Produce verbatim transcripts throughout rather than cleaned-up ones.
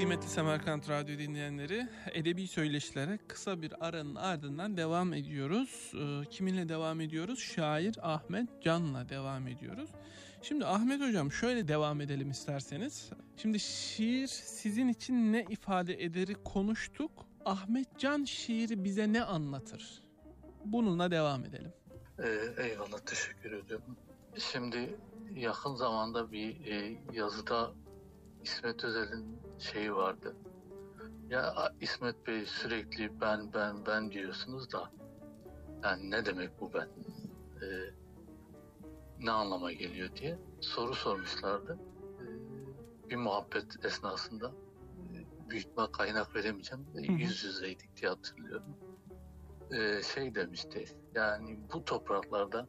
Kıymetli Semerkant Radyo dinleyenleri, edebi söyleşilere kısa bir aranın ardından devam ediyoruz. Ee, kiminle devam ediyoruz? Şair Ahmet Can'la devam ediyoruz. Şimdi Ahmet Hocam şöyle devam edelim isterseniz. Şimdi şiir sizin için ne ifade ederi konuştuk. Ahmet Can şiiri bize ne anlatır? Bununla devam edelim. Ee, eyvallah, teşekkür ediyorum. Şimdi yakın zamanda bir e, yazıda İsmet Özel'in şeyi vardı. Ya İsmet Bey, sürekli ben ben ben diyorsunuz da yani ne demek bu ben? Ee, ne anlama geliyor diye soru sormuşlardı. Ee, bir muhabbet esnasında e, büyük bir kaynak veremeyeceğim. Hı hı. Yüz yüzeydik diye hatırlıyorum. Ee, şey demişti. Yani bu topraklarda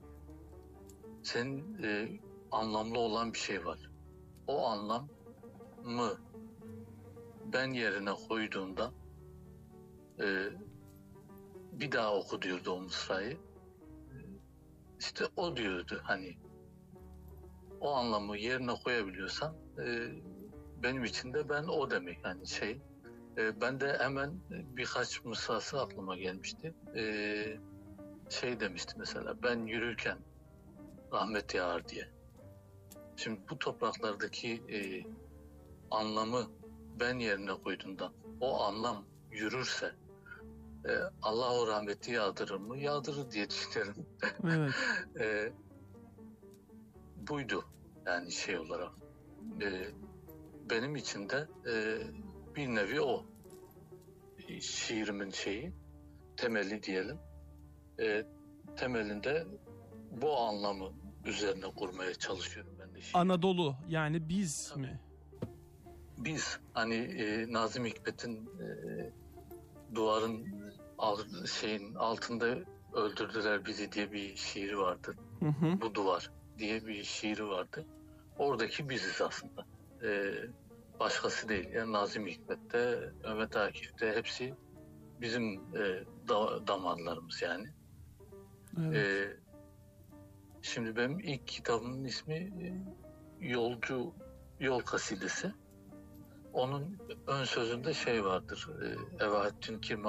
senin e, anlamlı olan bir şey var. O anlam mı ben yerine koyduğumda e, bir daha oku diyordu o mısrayı. E, işte o diyordu, hani o anlamı yerine koyabiliyorsan e, benim için de ben o demek, hani şey. E, ben de hemen birkaç mısrası aklıma gelmişti. E, şey demişti mesela, ben yürürken rahmet yağar diye. Şimdi bu topraklardaki e, anlamı ben yerine koyduğunda o anlam yürürse e, Allah o rahmeti yağdırır mı? Yağdırır diye düşünüyorum. Evet. e, buydu yani şey olarak. E, benim için de e, bir nevi o. E, şiirimin şeyi, temeli diyelim. E, temelinde bu anlamı üzerine kurmaya çalışıyorum ben de. Şiir. Anadolu yani biz Tabii. mi? Biz hani e, Nazım Hikmet'in e, duvarın alt, şeyin altında öldürdüler bizi diye bir şiiri vardı. Hı hı. Bu duvar diye bir şiiri vardı. Oradaki biziz aslında. E, başkası değil. Yani Nazım Hikmet'te, Mehmet Akif'te hepsi bizim e, da, damarlarımız yani. Evet. E, şimdi benim ilk kitabımın ismi e, Yolcu Yol Kasidesi. Onun ön sözünde şey vardır. E, Evahettin Kirman